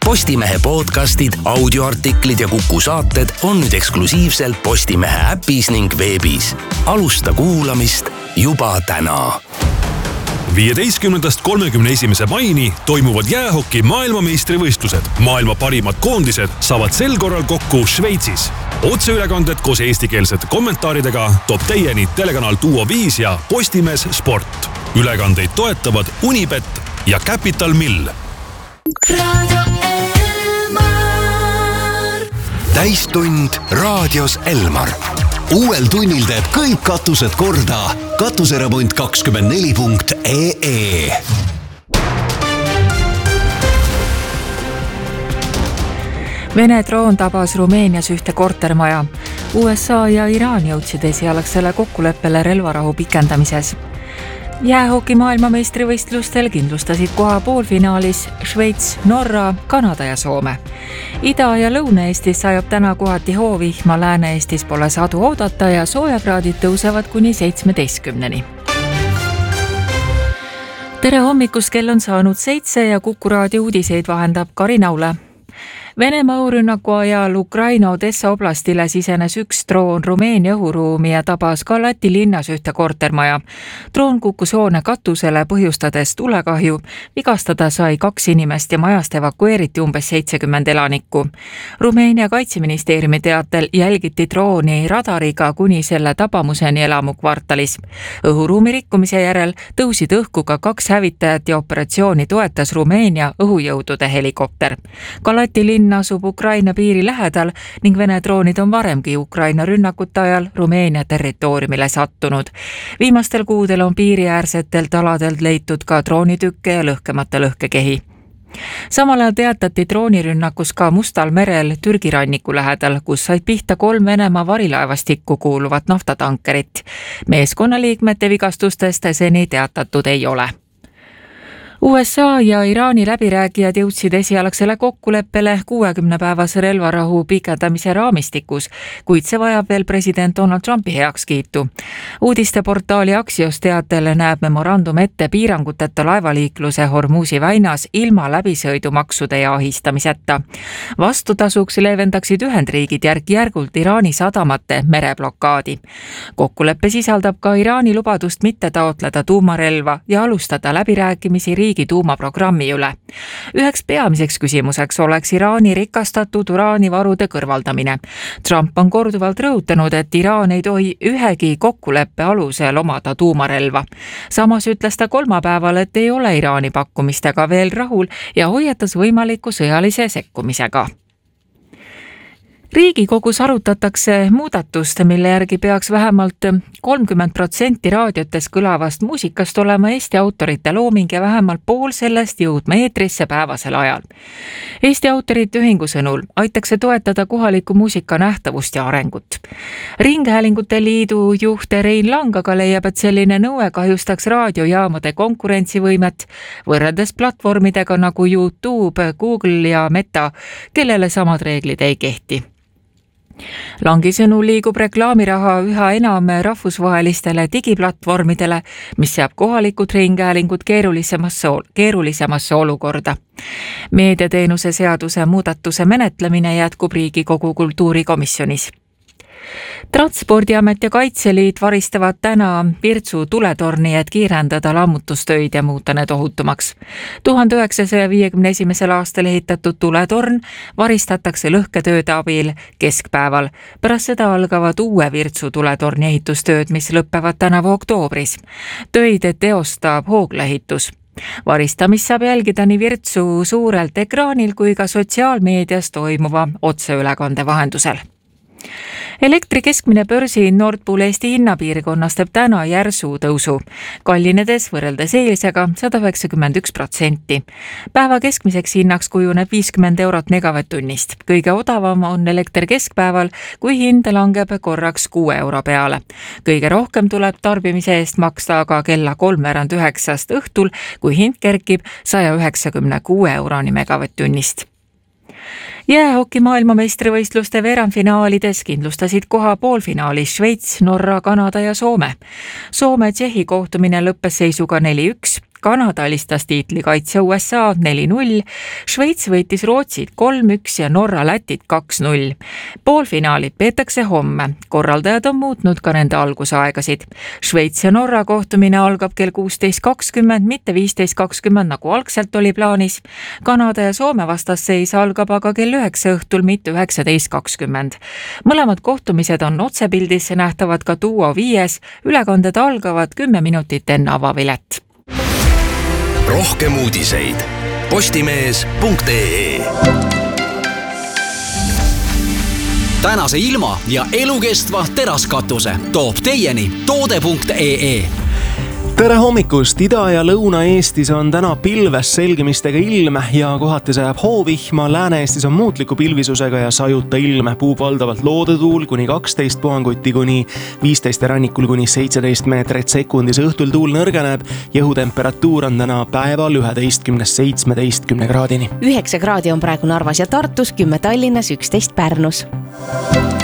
Postimehe podcastid, audioartiklid ja Kuku saated on nüüd eksklusiivselt Postimehe äpis ning veebis. Alusta kuulamist juba täna. 15.–31. maini toimuvad jäähoki maailmameistrivõistlused. Maailma parimad koondised saavad sel korral kokku Šveitsis. Otseülekanded koos eestikeelsete kommentaaridega toob teieni telekanal Duo 5 ja Postimees Sport. Ülekandeid toetavad Unibet ja Capital Mill. Täistund raadios Elmar. Uuel tunnil teeb kõik katused korda. Katuseremont24.ee. Vene droon tabas Rumeenias ühte kortermaja. USA ja Iraan jõudsid esialgsele kokkuleppele relvarahu pikendamises. Jäähoki maailmameistrivõistlustel kindlustasid koha poolfinaalis Šveits, Norra, Kanada ja Soome. Ida- ja Lõuna-Eestis sajab täna kohati hoovihma, Lääne-Eestis pole sadu oodata ja soojakraadid tõusevad kuni 17-ni. Tere hommikust, kell on saanud 7 ja Kuku raadio uudiseid vahendab Kari Naule. Venemaa õhurünnaku ajal Ukraina Odessa oblastile sisenes üks droon Rumeenia õhuruumi ja tabas ka Läti linnas ühte kortermaja. Droon kukkus hoone katusele, põhjustades tulekahju. Vigastada sai 2 inimest ja majast evakueeriti umbes 70 elanikku. Rumeenia kaitseministeeriumi teatel jälgiti drooni radariga kuni selle tabamuseni elamukvartalis. Õhuruumi rikkumise järel tõusid õhku ka 2 hävitajat ja operatsiooni toetas Rumeenia õhujõudude helikopter. Ka Läti linn asub Ukraina piiri lähedal ning Vene droonid on varemgi Ukraina rünnakute ajal Rumeenia territooriumile sattunud. Viimastel kuudel on piiriäärsetelt aladelt leitud ka droonitükke ja lõhkemata lõhkekehi. Samal ajal teatati droonirünnakus ka Mustal merel Türgi ranniku lähedal, kus said pihta 3 Venemaa varilaevastikku kuuluvat naftatankerit. Meeskonnaliikmete vigastustest seni teatatud ei ole. USA ja Iraani läbirääkijad jõudsid esialgsele kokkuleppele 60-päevase relvarahu pikendamise raamistikus, kuid see vajab veel president Donald Trumpi heakskiitu. Uudisteportaali Axios teatel näeb memorandum ette piiranguteta laevaliikluse Hormuzi väinas ilma läbisõidumaksude ja ahistamiseta. Vastutasuks leevendaksid Ühendriigid järk-järgult Iraani sadamate mereblokaadi. Kokkuleppe sisaldab ka Iraani lubadust mitte taotleda tuumarelva ja alustada läbirääkimisi riigi tuumaprogrammi üle. Üheks peamiseks küsimuseks oleks Iraani rikastatud uraanivarude kõrvaldamine. Trump on korduvalt rõhutanud, et Iraan ei tohi ühegi kokkuleppe alusel omada tuumarelva. Samas ütles ta kolmapäeval, et ei ole Iraani pakkumistega veel rahul ja hoiatas võimaliku sõjalise sekkumisega. Riigikogus arutatakse muudatust, mille järgi peaks vähemalt 30% raadiotes kõlavast muusikast olema Eesti autorite looming ja vähemalt pool sellest jõudma eetrisse päevasel ajal. Eesti autorite ühingu sõnul aitaks see toetada kohaliku muusika nähtavust ja arengut. Ringhäälingute liidu juht Rein Lang aga leiab, et selline nõue kahjustaks raadiojaamade konkurentsivõimet võrreldes platvormidega nagu YouTube, Google ja Meta, kellele samad reeglid ei kehti. Langi sõnul liigub reklaamiraha üha enam rahvusvahelistele digiplatvormidele, mis seab kohalikud ringhäälingud keerulisemasse olukorda. Meediateenuse seaduse muudatuse menetlemine jätkub Riigikogu kultuurikomisjonis. Transpordiamet ja Kaitseliit varistavad täna Virtsu tuletorni, et kiirendada lammutustöid ja muuta need ohutumaks. 1951. aastal ehitatud tuletorn varistatakse lõhketööde abil keskpäeval. Pärast seda algavad uue Virtsu tuletorni ehitustööd, mis lõppevad tänavu oktoobris. Töid teostab Hoogla-ehitus. Varistamist saab jälgida nii Virtsu suurelt ekraanil kui ka sotsiaalmeedias toimuva otseülekande vahendusel. Elektri keskmine börsi Nord Pool Eesti hinnapiirkonnas teeb täna järsu tõusu, kallinedes võrreldes eilsega 191%. Päeva keskmiseks hinnaks kujuneb 50 eurot megavatt-tunnist. Kõige odavam on elekter keskpäeval, kui hind langeb korraks 6 euro peale. Kõige rohkem tuleb tarbimise eest maksta aga kella 8:03 õhtul, kui hind kerkib 196 euroni megavatt-tunnist. Jäähoki maailmameistrivõistluste veerandfinaalides kindlustasid koha poolfinaalis Šveits, Norra, Kanada ja Soome. Soome-Tšehhi kohtumine lõppes seisuga 4-1. Kanada alistas tiitlikaitse USA 4-0, Šveits võitis Rootsit 3-1 ja Norra Lätit 2-0. Poolfinaalid peetakse homme. Korraldajad on muutnud ka nende algusaegasid. Šveits ja Norra kohtumine algab kell 16.20, mitte 15.20 nagu algselt oli plaanis. Kanada ja Soome vastasseis algab aga kell 9 õhtul, mitte 19.20. Mõlemad kohtumised on otsepildis nähtavad ka Duo 5. Ülekanded algavad 10 minutit enne avavilet. Rohkem uudiseid postimees.ee. Tänase ilma ja elukestva teraskatuse toob teieni toode.ee. Tere hommikust! Ida- ja Lõuna-Eestis on täna pilves selgimistega ilm ja kohati sajab hoovihma. Lääne-Eestis on muutliku pilvisusega ja sajuta ilm. Puub valdavalt loodetuul kuni 12 puhanguti kuni 15 ja rannikul kuni 17 meetrit sekundis. Õhtul tuul nõrgeneb ja õhutemperatuur on täna päeval 11-17 kraadini. 9 kraadi on praegu Narvas ja Tartus, 10 Tallinnas, 11 Pärnus.